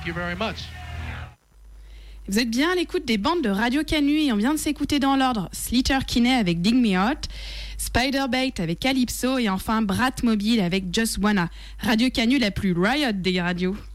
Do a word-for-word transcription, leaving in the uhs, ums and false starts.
Thank you very much. Vous êtes bien à l'écoute des bandes de Radio Canu et on vient de s'écouter dans l'ordre Sleater Kinney avec Dig Me Out, Spiderbait avec Calypso et enfin Brat Mobile avec Just Wanna. Radio Canu la plus riot des radios.